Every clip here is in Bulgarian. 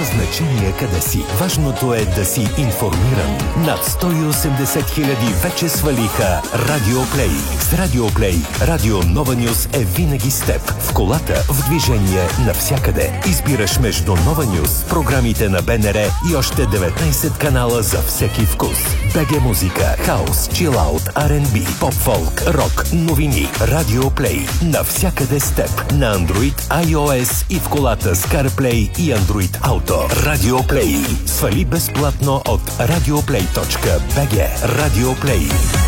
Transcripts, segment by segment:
значение къде си. Важното е да си информиран. Над 180 хиляди вече свалиха Радиоплей. С Радиоплей Радио Нова Нюс е винаги с теб. В колата, в движение, навсякъде. Избираш между Нова Нюс, програмите на БНР и още 19 канала за всеки вкус. БГ музика, хаус, чилаут, R&B, поп-фолк, рок, новини. Радиоплей. Навсякъде с теб. На Android, iOS и в колата с CarPlay и Android Auto. Радиоплей. Свали безплатно от radioplay.bg. Радиоплей.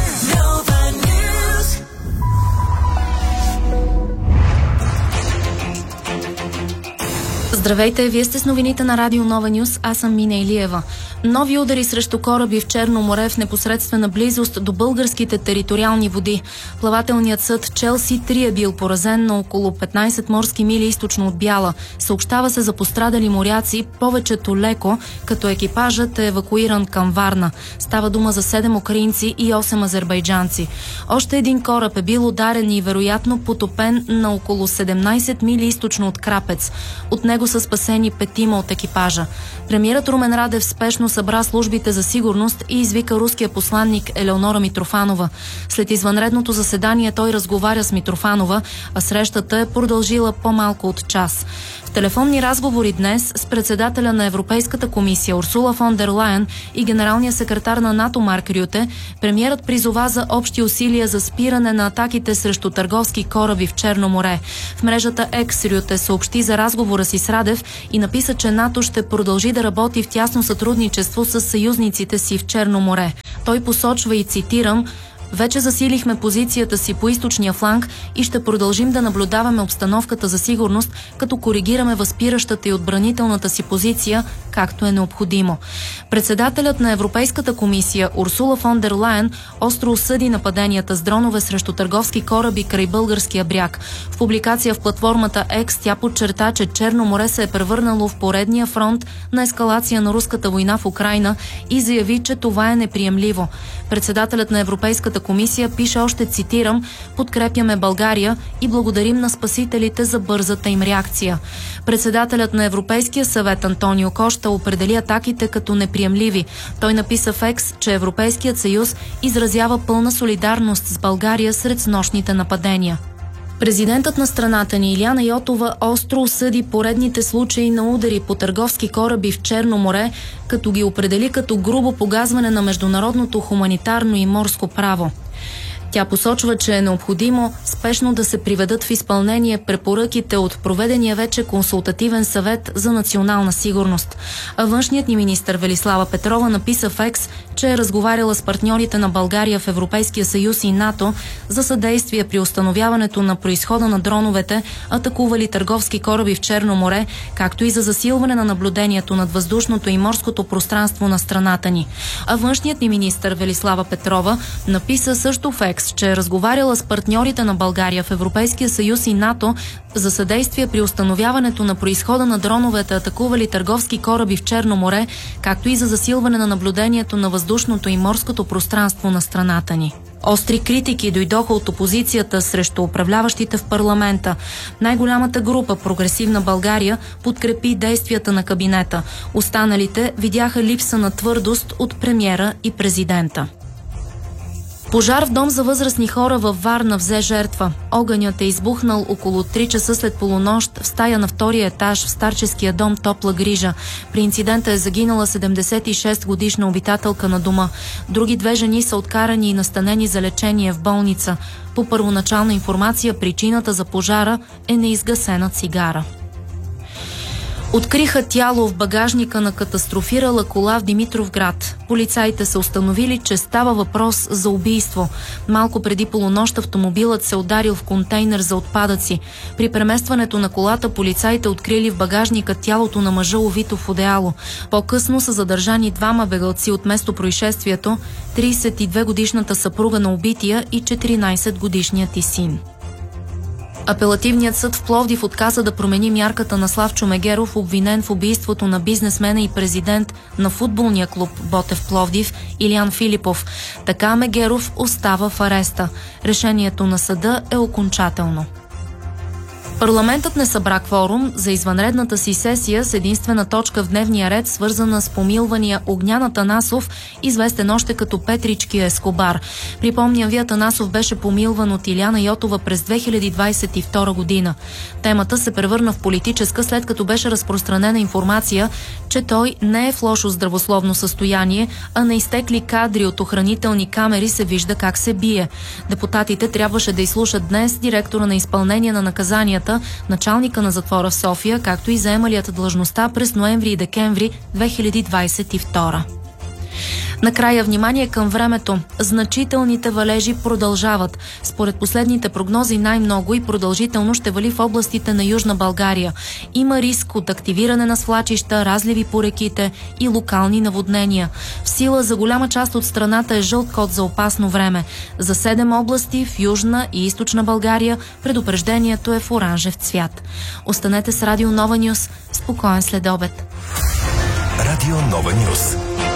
Здравейте, вие сте с новините на Радио Нова Нюс, аз съм Мина Илиева. Нови удари срещу кораби в Черно море в непосредствена близост до българските териториални води. Плавателният съд Челси 3 е бил поразен на около 15 морски мили източно от Бяла. Съобщава се за пострадали моряци, повечето леко, като екипажът е евакуиран към Варна. Става дума за 7 украинци и 8 азербайджанци. Още един кораб е бил ударен и вероятно потопен на около 17 мили източно от Крапец. От него са спасени 5 от екипажа. Премиерът Румен Радев спешно събра службите за сигурност и извика руския посланник Елеонора Митрофанова. След извънредното заседание той разговаря с Митрофанова, а срещата е продължила по-малко от час. В телефонни разговори днес с председателя на Европейската комисия Урсула фон дер Лайен и генералния секретар на НАТО Марк Рюте, премиерът призова за общи усилия за спиране на атаките срещу търговски кораби в Черно море. В мрежата X Рюте съобщи за разговора си с Радев и написа, че НАТО ще продължи да работи в тясно сътрудничество с съюзниците си в Черно море. Той посочва и цитирам: „Вече засилихме позицията си по източния фланг и ще продължим да наблюдаваме обстановката за сигурност, като коригираме възпиращата и отбранителната си позиция, както е необходимо“. Председателят на Европейската комисия Урсула фон дер Лайен остро осъди нападенията с дронове срещу търговски кораби край българския бряг. В публикация в платформата X тя подчерта, че Черно море се е превърнало в поредния фронт на ескалация на руската война в Украйна и заяви, че това е неприемливо. Председателят на Европейската комисия пише още, цитирам: „Подкрепяме България и благодарим на спасителите за бързата им реакция“. Председателят на Европейския съвет Антонио Кошта определи атаките като неприемливи. Той написа в Екс, че Европейският съюз изразява пълна солидарност с България сред снощните нападения. Президентът на страната ни Илияна Йотова остро осъди поредните случаи на удари по търговски кораби в Черно море, като ги определи като грубо погазване на международното хуманитарно и морско право. Тя посочва, че е необходимо спешно да се приведат в изпълнение препоръките от проведения вече консултативен съвет за национална сигурност. А външният ни министър Велислава Петрова написа в Екс, че е разговаряла с партньорите на България в Европейския съюз и НАТО за съдействие при установяването на произхода на дроновете, атакували търговски кораби в Черно море, както и за засилване на наблюдението над въздушното и морското пространство на страната ни. А външният ни министър Велислава Петрова написа също в Екс, че е разговаряла с партньорите на България в Европейския съюз и НАТО за съдействие при установяването на произхода на дроновете, атакували търговски кораби в Черно море, както и за засилване на наблюдението на въздушното и морското пространство на страната ни. Остри критики дойдоха от опозицията срещу управляващите в парламента. Най-голямата група Прогресивна България подкрепи действията на кабинета. Останалите видяха липса на твърдост от премиера и президента. Пожар в дом за възрастни хора във Варна взе жертва. Огънят е избухнал около 3 часа след полунощ в стая на втория етаж в старческия дом Топла грижа. При инцидента е загинала 76-годишна обитателка на дома. Други 2 жени са откарани и настанени за лечение в болница. По първоначална информация, причината за пожара е неизгасена цигара. Откриха тяло в багажника на катастрофирала кола в Димитровград. Полицаите са установили, че става въпрос за убийство. Малко преди полунощ автомобилът се ударил в контейнер за отпадъци. При преместването на колата полицаите открили в багажника тялото на мъжа, увито в одеяло. По-късно са задържани 2 бегалци от местопроизшествието, 32-годишната съпруга на убития и 14-годишният й син. Апелативният съд в Пловдив отказа да промени мярката на Славчо Мегеров, обвинен в убийството на бизнесмена и президент на футболния клуб Ботев Пловдив Илиян Филипов. Така Мегеров остава в ареста. Решението на съда е окончателно. Парламентът не събра кворум за извънредната си сесия с единствена точка в дневния ред, свързана с помилвания Огнян Атанасов, известен още като Петричкия Ескобар. Припомням ви, Атанасов беше помилван от Илияна Йотова през 2022 година. Темата се превърна в политическа, след като беше разпространена информация, че той не е в лошо здравословно състояние, а на изтекли кадри от охранителни камери се вижда как се бие. Депутатите трябваше да изслушат днес директора на изпълнение на наказанията, началника на затвора в София, както и заемалият длъжността през ноември и декември 2022. Накрая внимание към времето. Значителните валежи продължават. Според последните прогнози най-много и продължително ще вали в областите на Южна България. Има риск от активиране на свлачища, разливи по реките и локални наводнения. В сила за голяма част от страната е жълт код за опасно време. За 7 области в Южна и Източна България предупреждението е в оранжев цвят. Останете с Радио Нова Нюс. Спокоен следобед. Радио Нова Нюс.